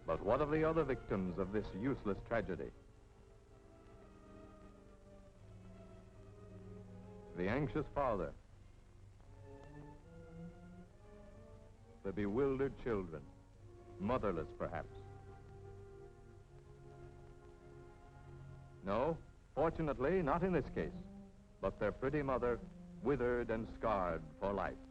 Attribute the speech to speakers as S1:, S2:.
S1: But what of the other victims of this useless tragedy? The anxious father, the bewildered children, motherless perhaps. No, fortunately, not in this case, but their pretty mother withered and scarred for life.